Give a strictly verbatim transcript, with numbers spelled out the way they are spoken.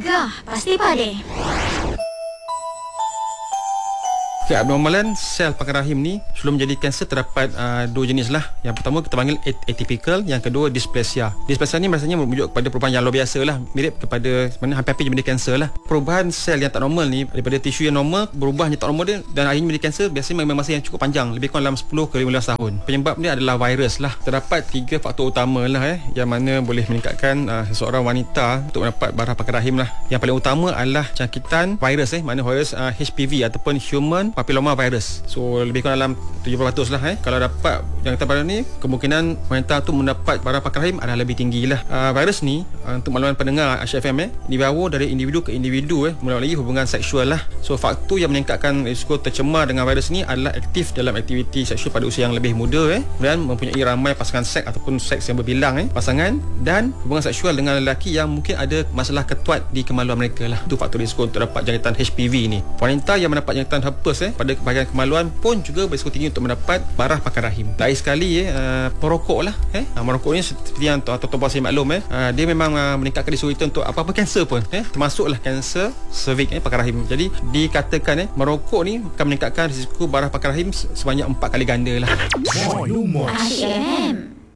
Gegar Pasti Pade. Keabnormalan sel pakai rahim ni sebelum menjadi kanser terdapat uh, dua jenis lah. Yang pertama kita panggil atypical, yang kedua dysplasia. Dysplasia ni rasanya merujuk kepada perubahan yang luar biasa lah, mirip kepada sebenarnya hampir-hampir menjadi kanser lah. Perubahan sel yang tak normal ni daripada tisu yang normal berubah yang tak normal dia dan akhirnya menjadi kanser biasanya memang masa yang cukup panjang, lebih kurang dalam sepuluh ke lima belas tahun. Penyebab dia adalah virus lah. Terdapat tiga faktor utama lah eh, yang mana boleh meningkatkan uh, seseorang wanita untuk mendapat barah pakai rahim lah. Yang paling utama adalah jangkitan virus eh, mana virus uh, H P V ataupun human papilloma virus. So lebih kurang dalam tujuh puluh peratus lah eh. Kalau dapat jangkitan virus ni, kemungkinan wanita tu mendapat barah pakai rahim adalah lebih tinggi lah. Uh, virus ni uh, untuk makluman pendengar Asy F M eh, dibawa dari individu ke individu eh, melalui hubungan seksual lah. So faktor yang meningkatkan risiko tercemar dengan virus ni adalah aktif dalam aktiviti seksual pada usia yang lebih muda eh, dan mempunyai ramai pasangan seks ataupun seks yang berbilang eh, pasangan, dan hubungan seksual dengan lelaki yang mungkin ada masalah ketuat di kemaluan mereka lah. Itu faktor risiko untuk dapat jangkitan H P V ni. Wanita yang mendapat jangkitan herpes eh, pada bahagian kemaluan pun juga berisiko tinggi untuk mendapat barah pakai rahim. Lain sekali eh, uh, merokok lah eh. Uh, merokok ni seperti yang tuan-tuan pasti maklum eh, uh, dia memang uh, meningkatkan risiko kita untuk apa-apa kanser pun eh, termasuklah kanser cervix eh, pakai rahim. Jadi dikatakan eh, merokok ni akan meningkatkan risiko barah pakai rahim sebanyak empat kali ganda lah. Asy F M